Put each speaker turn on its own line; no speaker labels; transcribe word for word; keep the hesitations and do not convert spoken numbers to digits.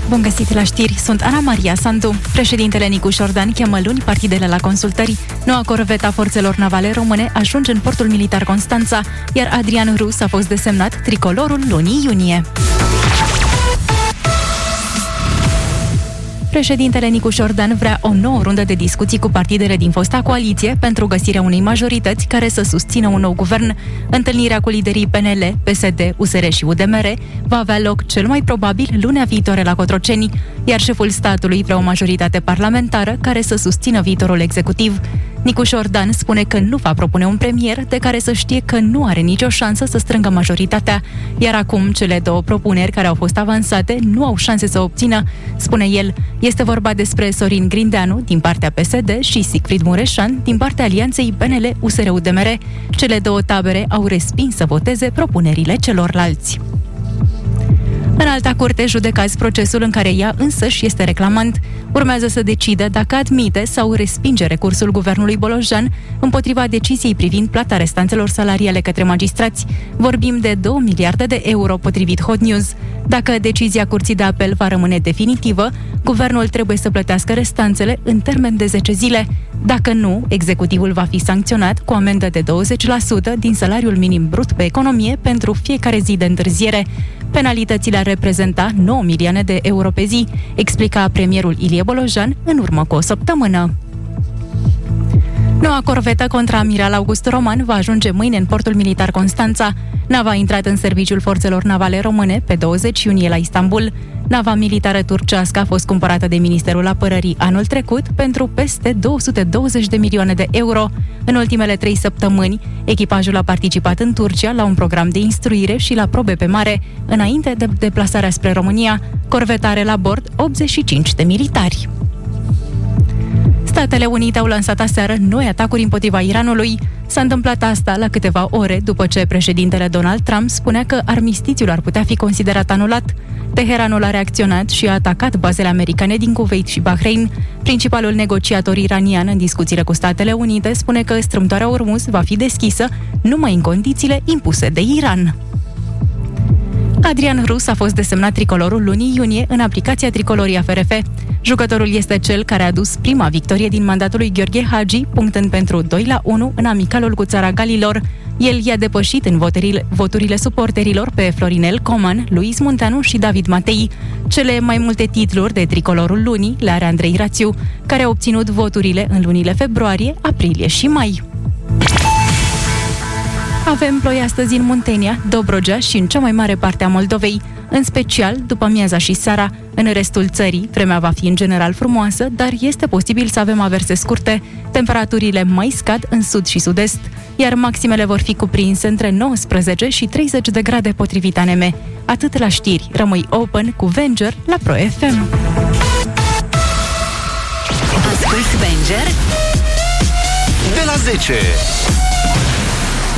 Bun găsit la știri, sunt Ana Maria Sandu. Președintele Nicu Șordan cheamă luni partidele la consultări. Noua corvetă a forțelor navale române ajunge în portul militar Constanța, iar Adrian Rus a fost desemnat tricolorul lunii iunie. Președintele Nicu Șordan vrea o nouă rundă de discuții cu partidele din fosta coaliție pentru găsirea unei majorități care să susțină un nou guvern. Întâlnirea cu liderii P N L, P S D, U S R și U D M R va avea loc cel mai probabil lunea viitoare la Cotroceni, iar șeful statului vrea o majoritate parlamentară care să susțină viitorul executiv. Nicu Șordan spune că nu va propune un premier de care să știe că nu are nicio șansă să strângă majoritatea, iar acum cele două propuneri care au fost avansate nu au șanse să obțină, spune el. Este vorba despre Sorin Grindeanu din partea P S D și Sigfrid Mureșan din partea alianței P N L U S R U D M R. Cele două tabere au respins să voteze propunerile celorlalți. Înalta Curte judecă azi procesul în care ea însăși este reclamant. Urmează să decidă dacă admite sau respinge recursul guvernului Bolojan împotriva deciziei privind plata restanțelor salariale către magistrați. Vorbim de două miliarde de euro, potrivit Hot News. Dacă decizia Curții de Apel va rămâne definitivă, guvernul trebuie să plătească restanțele în termen de zece zile. Dacă nu, executivul va fi sancționat cu amendă de douăzeci la sută din salariul minim brut pe economie pentru fiecare zi de întârziere. Penalitățile ar reprezenta nouă milioane de euro pe zi, explica premierul Ilie Bolojan în urmă cu o săptămână. Noua corvetă contraamiral August Roman va ajunge mâine în portul militar Constanța. Nava a intrat în serviciul forțelor navale române pe douăzeci iunie la Istanbul. Nava militară turcească a fost cumpărată de Ministerul Apărării anul trecut pentru peste două sute douăzeci de milioane de euro. În ultimele trei săptămâni, echipajul a participat în Turcia la un program de instruire și la probe pe mare, înainte de deplasarea spre România. Corveta are la bord optzeci și cinci de militari. Statele Unite au lansat aseară noi atacuri împotriva Iranului. S-a întâmplat asta la câteva ore după ce președintele Donald Trump spunea că armistițiul ar putea fi considerat anulat. Teheranul a reacționat și a atacat bazele americane din Kuwait și Bahrain. Principalul negociator iranian în discuțiile cu Statele Unite spune că strâmtoarea Ormuz va fi deschisă numai în condițiile impuse de Iran. Adrian Rus a fost desemnat tricolorul lunii iunie în aplicația Tricoloria F R F. Jucătorul este cel care a adus prima victorie din mandatul lui Gheorghe Hagi, punctând pentru doi la unu în amicalul cu țara Galilor. El i-a depășit în voturile, voturile suporterilor pe Florinel Coman, Luis Munteanu și David Matei. Cele mai multe titluri de tricolorul lunii le are Andrei Rațiu, care a obținut voturile în lunile februarie, aprilie și mai. Avem ploi astăzi în Muntenia, Dobrogea și în cea mai mare parte a Moldovei, în special după amiaza și seara. În restul țării, vremea va fi în general frumoasă, dar este posibil să avem averse scurte. Temperaturile mai scad în sud și sud-est, iar maximele vor fi cuprinse între nouăsprezece și treizeci de grade potrivit A N M. Atât la știri, rămâi open cu Venger la Pro F M.
Asculți Venger
de la zece.